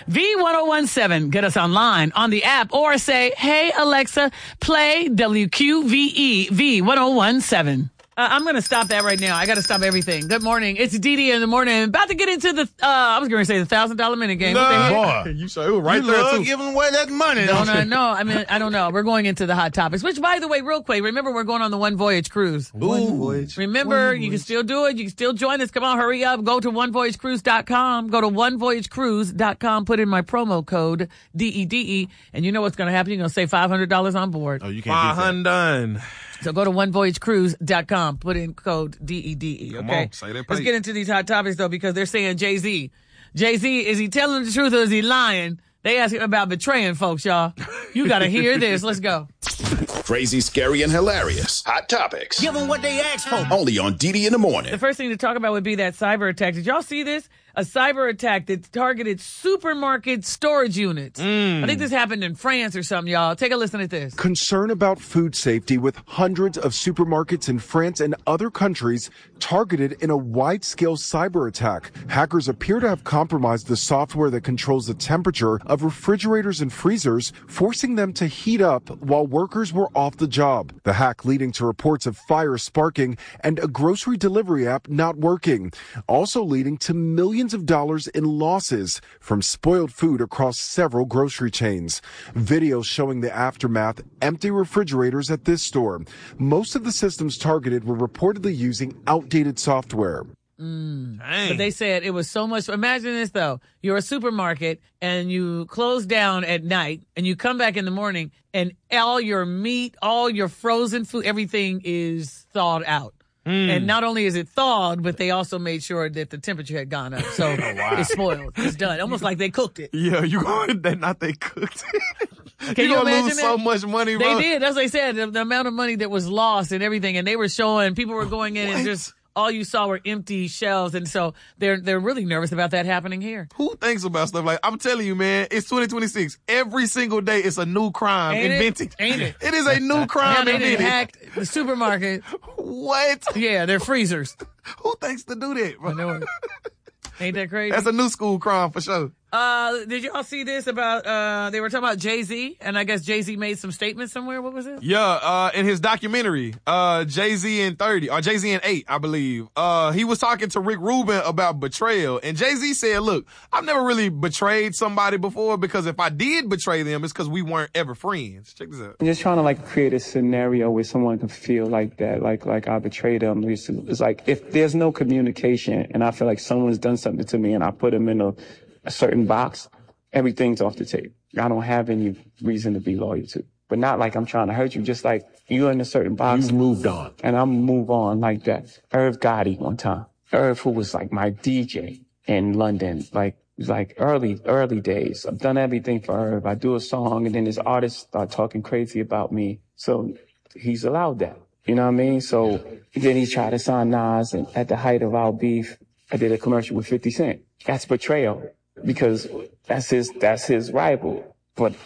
V1017. Get us online on the app or say, hey, Alexa, play WQVE V1017. I'm going to stop that right now. I got to stop everything. Good morning. It's Dee in the morning. About to get into the, I was going to say the $1,000 minute game. What the heck? Boy, you sure it was right there too. Giving away that money. No. I mean, I don't know. We're going into the hot topics, which, by the way, real quick, remember we're going on the One Voyage cruise. Remember, you can still do it. You can still join us. Come on, hurry up. Go to onevoyagecruise.com. Go to onevoyagecruise.com. Put in my promo code, DEDE, and you know what's going to happen. You're going to save $500 on board. Oh, you can't beat that. So go to onevoyagecruise.com. Put in code DEDE. Okay. Come on, say that. Let's get into these hot topics though, because they're saying Jay-Z. Jay-Z, is he telling the truth or is he lying? They asking about betraying folks, y'all. You got to hear this. Let's go. Crazy, scary, and hilarious. Hot topics. Give them what they asked for. Only on Dee in the morning. The first thing to talk about would be that cyber attack. Did y'all see this? A cyber attack that targeted supermarket storage units. I think this happened in France or something, y'all. Take a listen at this. Concern about food safety with hundreds of supermarkets in France and other countries targeted in a wide-scale cyber attack. Hackers appear to have compromised the software that controls the temperature of refrigerators and freezers, forcing them to heat up while workers were off the job. The hack leading to reports of fire sparking and a grocery delivery app not working, also leading to millions of dollars in losses from spoiled food across several grocery chains. Videos showing the aftermath, empty refrigerators at this store. Most of the systems targeted were reportedly using outdated software. But they said it was so much. Imagine this, though. You're a supermarket and you close down at night and you come back in the morning and all your meat, all your frozen food, everything is thawed out. And not only is it thawed, but they also made sure that the temperature had gone up. So it's spoiled. It's done. Almost like they cooked it. Yeah, you going that not they cooked it. Can you gonna imagine lose that? so much money, bro. They did. As I said, the amount of money that was lost and everything. And they were showing, people were going in and just all you saw were empty shelves. And so they're really nervous about that happening here. Who thinks about stuff like, I'm telling you, man, it's 2026. Every single day it's a new crime invented. Ain't it? It is a new crime Now invented. they hacked the supermarket. What? Yeah, their freezers. Who thinks to do that, bro? I know it. Ain't that crazy? That's a new school crime for sure. Did y'all see this about, they were talking about Jay-Z, and I guess Jay-Z made some statements somewhere. What was it? Yeah, in his documentary, Jay-Z and 30, or Jay-Z and 8, I believe, he was talking to Rick Rubin about betrayal. And Jay-Z said, look, I've never really betrayed somebody before because if I did betray them, it's because we weren't ever friends. Check this out. I'm just trying to create a scenario where someone can feel like that, like I betrayed them. It's like if there's no communication and I feel like someone's done something to me and I put them in a certain box, everything's off the table. I don't have any reason to be loyal to. But not like I'm trying to hurt you, just like you're in a certain box. You've moved on. And I'm move on like that. Irv Gotti one time. Irv, who was like my DJ in London, like early days. I've done everything for Irv. I do a song and then his artists start talking crazy about me. So he's allowed that. You know what I mean? So then he tried to sign Nas, and at the height of our beef, I did a commercial with 50 Cent. That's betrayal. Because that's his rival. But